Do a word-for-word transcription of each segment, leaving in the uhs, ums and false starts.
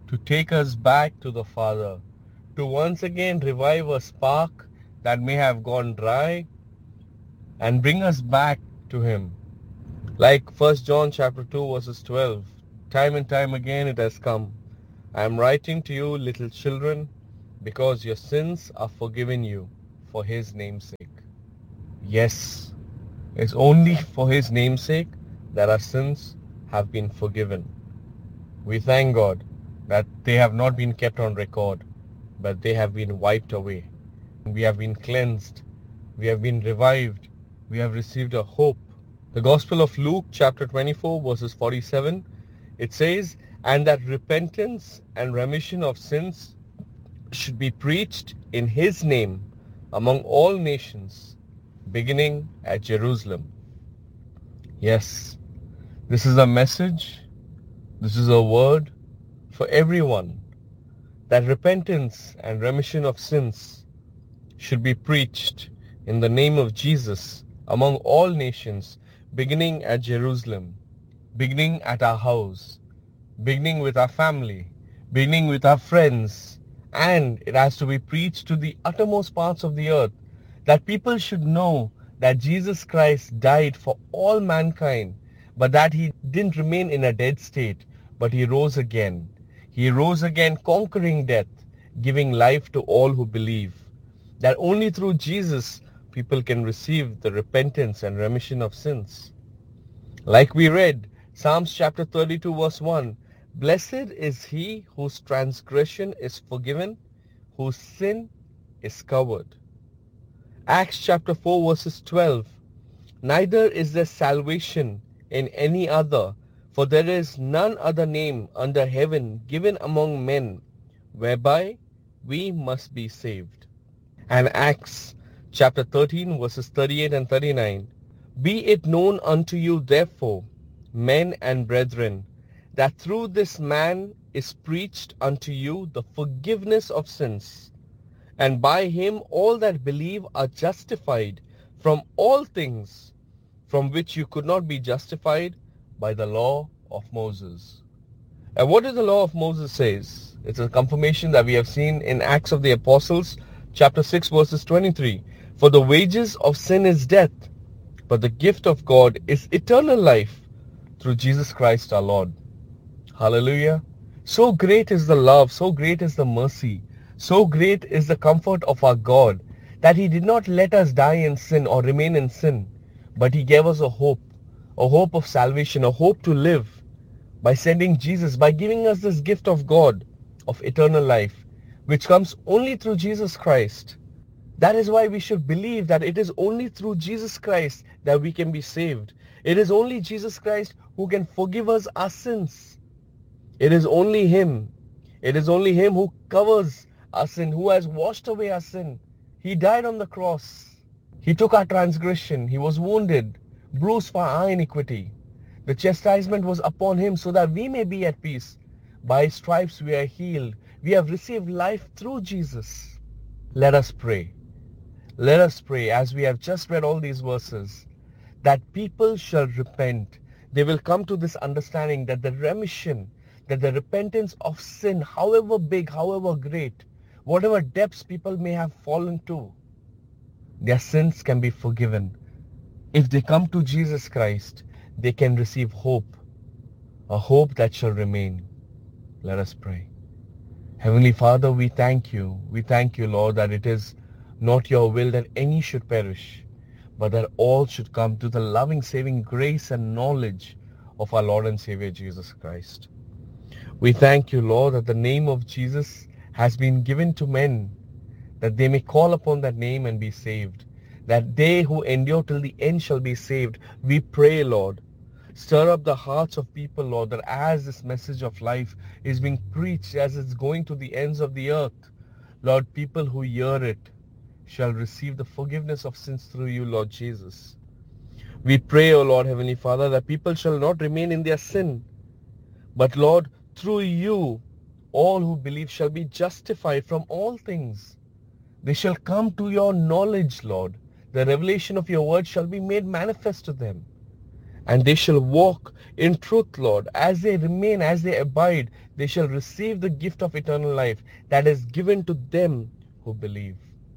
to take us back to the Father, to once again revive a spark that may have gone dry and bring us back to Him. Like First John chapter two verses twelve, time and time again it has come. I am writing to you, little children, because your sins are forgiven you for His name's sake. Yes, it's only for His name's sake that our sins have been forgiven. We thank God that they have not been kept on record, but they have been wiped away. We have been cleansed. We have been revived. We have received a hope. The Gospel of Luke chapter twenty-four verses forty-seven, it says, and that repentance and remission of sins should be preached in His name among all nations, beginning at Jerusalem. Yes, this is a message, this is a word for everyone, that repentance and remission of sins should be preached in the name of Jesus among all nations, beginning at Jerusalem, beginning at our house, beginning with our family, beginning with our friends, and it has to be preached to the uttermost parts of the earth, that people should know that Jesus Christ died for all mankind, but that He didn't remain in a dead state, but He rose again. He rose again, conquering death, giving life to all who believe. That only through Jesus people can receive the repentance and remission of sins. Like we read, Psalms chapter thirty-two verse one, blessed is he whose transgression is forgiven, whose sin is covered. Acts chapter four verses twelve, neither is there salvation in any other, for there is none other name under heaven given among men whereby we must be saved. And Acts chapter thirteen verses thirty-eight and thirty-nine, be it known unto you therefore, men and brethren, that through this man is preached unto you the forgiveness of sins, and by him all that believe are justified from all things from which you could not be justified by the law of Moses. And what does the law of Moses says? It's a confirmation that we have seen in Acts of the Apostles chapter six verses twenty-three. For the wages of sin is death, but the gift of God is eternal life through Jesus Christ our Lord. Hallelujah. So great is the love, so great is the mercy, so great is the comfort of our God, that He did not let us die in sin or remain in sin, but He gave us a hope, a hope of salvation, a hope to live by sending Jesus, by giving us this gift of God, of eternal life, which comes only through Jesus Christ. That is why we should believe that it is only through Jesus Christ that we can be saved. It is only Jesus Christ who can forgive us our sins. It is only Him. It is only Him who covers our sin, who has washed away our sin. He died on the cross. He took our transgression. He was wounded, bruised for our iniquity. The chastisement was upon Him so that we may be at peace. By His stripes we are healed. We have received life through Jesus. Let us pray. Let us pray as we have just read all these verses, that people shall repent. They will come to this understanding that the remission, that the repentance of sin, however big, however great, whatever depths people may have fallen to, their sins can be forgiven. If they come to Jesus Christ, they can receive hope, a hope that shall remain. Let us pray. Heavenly Father, we thank you. We thank you, Lord, that it is not your will that any should perish, but that all should come to the loving, saving grace and knowledge of our Lord and Savior Jesus Christ. We thank you, Lord, that the name of Jesus has been given to men, that they may call upon that name and be saved, that they who endure till the end shall be saved. We pray, Lord, stir up the hearts of people, Lord, that as this message of life is being preached, as it's going to the ends of the earth, Lord, people who hear it shall receive the forgiveness of sins through you, Lord Jesus. We pray, O Lord, Heavenly Father, that people shall not remain in their sin, but, Lord, through you, all who believe shall be justified from all things. They shall come to your knowledge, Lord. The revelation of your word shall be made manifest to them. and they shall walk in truth, Lord. As they remain, as they abide, they shall receive the gift of eternal life that is given to them who believe.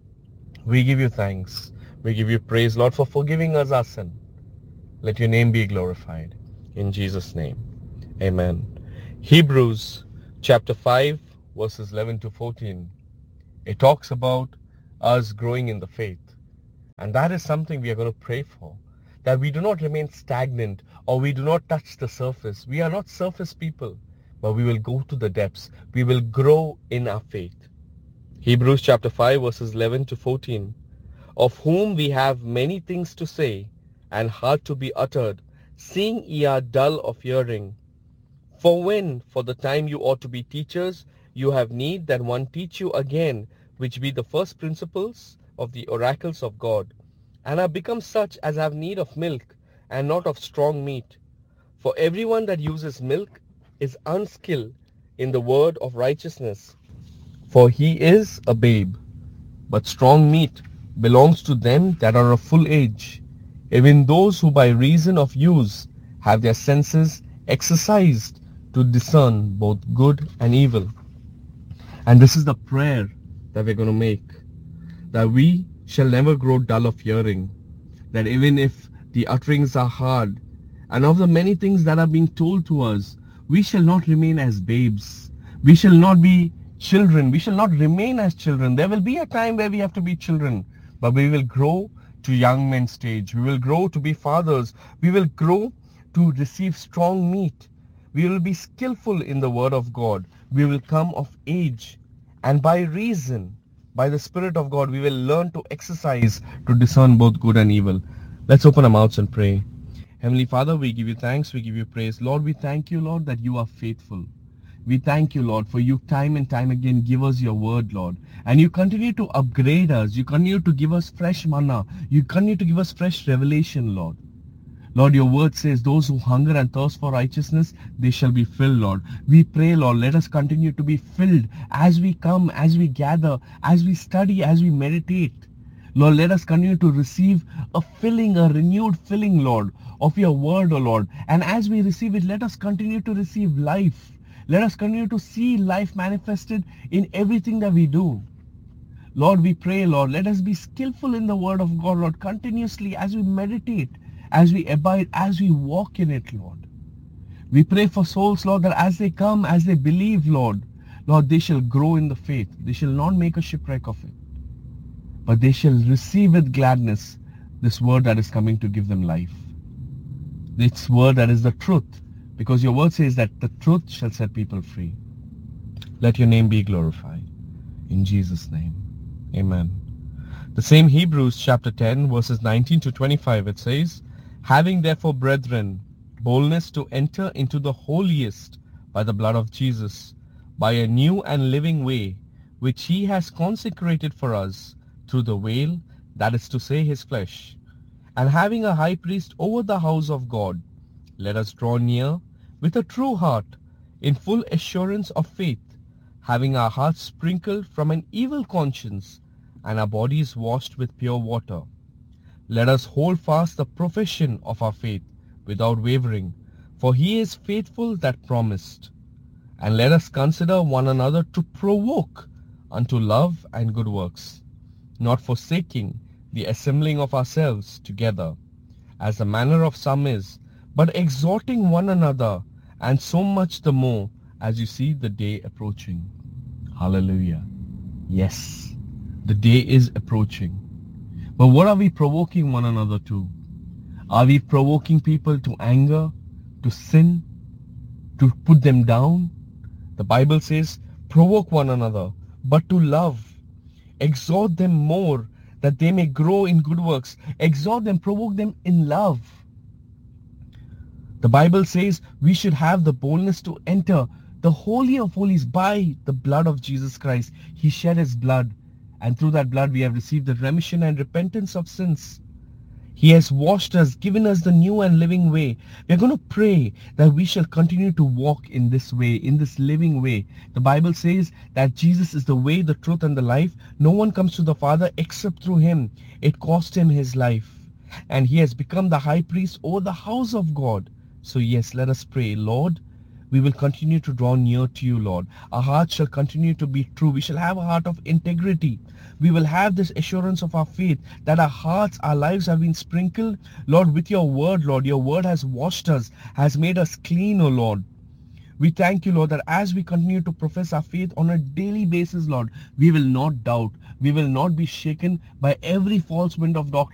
We give you thanks. We give you praise, Lord, for forgiving us our sin. Let your name be glorified. In Jesus' name, amen. Hebrews chapter five, verses eleven to fourteen. It talks about us growing in the faith. And that is something we are going to pray for. That we do not remain stagnant or we do not touch the surface. We are not surface people, but we will go to the depths. We will grow in our faith. Hebrews chapter five, verses eleven to fourteen. Of whom we have many things to say, and hard to be uttered, seeing ye are dull of hearing. For when, for the time you ought to be teachers, you have need that one teach you again, which be the first principles of the oracles of God, and are become such as have need of milk, and not of strong meat. For everyone that uses milk is unskilled in the word of righteousness, for he is a babe. But strong meat belongs to them that are of full age, even those who by reason of use have their senses exercised to discern both good and evil. And this is the prayer that we're going to make, that we shall never grow dull of hearing, that even if the utterings are hard, and of the many things that are being told to us, we shall not remain as babes. We shall not be children. We shall not remain as children. There will be a time where we have to be children, but we will grow to young men's stage. We will grow to be fathers. We will grow to receive strong meat. We will be skillful in the word of God. We will come of age. And by reason, by the Spirit of God, we will learn to exercise to discern both good and evil. Let's open our mouths and pray. Heavenly Father, we give you thanks. We give you praise. Lord, we thank you, Lord, that you are faithful. We thank you, Lord, for you time and time again give us your word, Lord. And you continue to upgrade us. You continue to give us fresh manna. You continue to give us fresh revelation, Lord. Lord, your word says those who hunger and thirst for righteousness, they shall be filled, Lord. We pray, Lord, let us continue to be filled as we come, as we gather, as we study, as we meditate. Lord, let us continue to receive a filling, a renewed filling, Lord, of your word, O Lord. And as we receive it, let us continue to receive life. Let us continue to see life manifested in everything that we do. Lord, we pray, Lord, let us be skillful in the word of God, Lord, continuously as we meditate, as we abide, as we walk in it, Lord. We pray for souls, Lord, that as they come, as they believe, Lord, Lord, they shall grow in the faith. They shall not make a shipwreck of it, but they shall receive with gladness this word that is coming to give them life. This word that is the truth, because your word says that the truth shall set people free. Let your name be glorified. In Jesus' name, amen. The same Hebrews chapter ten, verses nineteen to twenty-five, it says, having therefore, brethren, boldness to enter into the holiest by the blood of Jesus, by a new and living way, which he has consecrated for us through the veil, that is to say, his flesh. And having a high priest over the house of God, let us draw near with a true heart, in full assurance of faith, having our hearts sprinkled from an evil conscience, and our bodies washed with pure water. Let us hold fast the profession of our faith without wavering, for he is faithful that promised. And let us consider one another to provoke unto love and good works, not forsaking the assembling of ourselves together, as the manner of some is, but exhorting one another, and so much the more as you see the day approaching. Hallelujah. Yes, the day is approaching. But what are we provoking one another to? Are we provoking people to anger, to sin, to put them down? The Bible says, provoke one another, but to love. Exhort them more, that they may grow in good works. Exhort them, provoke them in love. The Bible says we should have the boldness to enter the Holy of Holies by the blood of Jesus Christ. He shed his blood, and through that blood we have received the remission and repentance of sins. He has washed us, given us the new and living way. We are going to pray that we shall continue to walk in this way, in this living way. The Bible says that Jesus is the way, the truth, and the life. No one comes to the Father except through him. It cost him his life. and he has become the high priest over the house of God. So yes, let us pray. Lord, we will continue to draw near to you, Lord. Our hearts shall continue to be true. We shall have a heart of integrity. We will have this assurance of our faith that our hearts, our lives have been sprinkled, Lord, with your word, Lord. Your word has washed us, has made us clean, O Lord. We thank you, Lord, that as we continue to profess our faith on a daily basis, Lord, we will not doubt. We will not be shaken by every false wind of doctrine